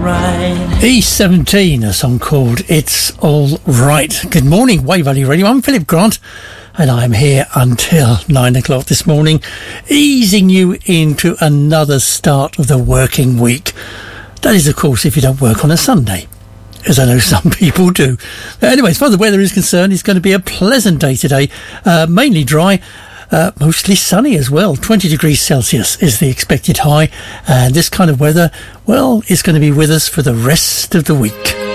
E17, a song called It's All Right. Good morning, Wave Valley Radio. I'm Philip Grant, and I'm here until 9 o'clock this morning, easing you into another start of the working week. That is, of course, if you don't work on a Sunday, as I know some people do. Anyway, as far as the weather is concerned, it's going to be a pleasant day today, mainly dry. Mostly sunny as well. 20 degrees Celsius is the expected high, and this kind of weather, well, is going to be with us for the rest of the week.